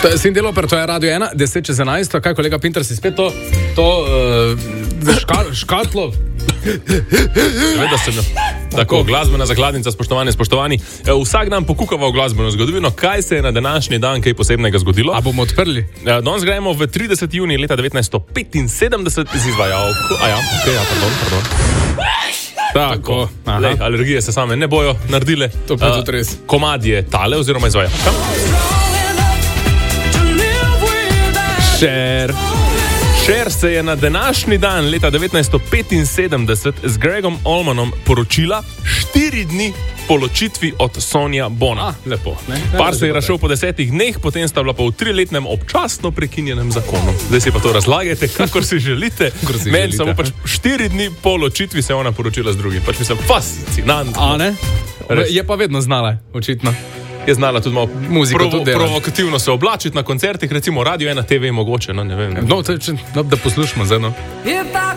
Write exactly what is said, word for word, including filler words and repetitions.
Sindeloper, to je Radio ena, deset čez enajst, kaj kolega Pinter si spet to, to uh, ška, škatlo? Seveda sem jo. Tako, glasbena zakladnica, spoštovani, spoštovani. Vsak dan pokukava v glasbeno zgodovino, kaj se je na današnji dan kaj posebnega zgodilo. A bomo odprli? Danes gremo v trideseti junij leta devetnajststo petinsedemdeset z izvajalko. A ja, ok, ja, pardon, pardon. Tako, Lej, alergije se same ne bojo naredile. To pa je tudi res. Komad je tale oziroma izvajalka. Cher. Cher se je na današnji dan leta devetnajststo petinsedemdeset z Gregom Allmanom poročila štiri dni po ločitvi od Sonja Bona. A, lepo. Ne? Par se je razšel po desetih dneh, potem sta bila pa v triletnem občasno prekinjenem zakonu. Zdaj si pa to razlagajte, kakor si želite. si Meni želite. samo pač štiri dni po ločitvi se je ona poročila z drugim. Pač mislim, fascinantno. A ne? Res. Je pa vedno znala, očitno. Je znala tudi malo Muziko provo, tudi dela. provokativno se oblačiti na koncertih, recimo Radio ena te ve mogoče, no ne vem. No, to, če, no da poslušamo zdaj, no.